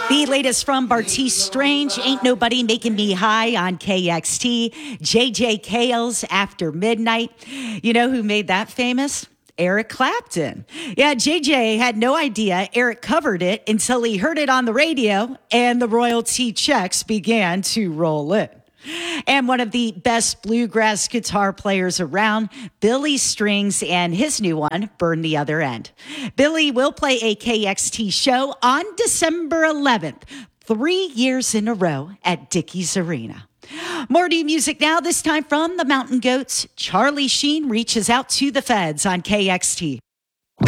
The latest from Bartice Strange, Ain't Nobody Making Me High on KXT. JJ Cale's After Midnight. You know who made that famous? Eric Clapton. Yeah, JJ had no idea Eric covered it until he heard it on the radio and the royalty checks began to roll in. And one of the best bluegrass guitar players around, Billy Strings, and his new one, Burn the Other End. Billy will play a KXT show on December 11th, 3 years in a row at Dickies Arena. More new music now, this time from the Mountain Goats. Charlie Sheen reaches out to the feds on KXT.